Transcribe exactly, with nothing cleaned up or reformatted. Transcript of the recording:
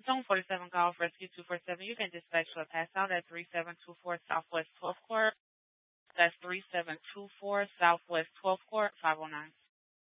Zone forty-seven Golf Rescue two four seven. You can dispatch to a pass out at three seven two four Southwest twelfth Court. That's three seven two four Southwest twelfth Court, five oh nine.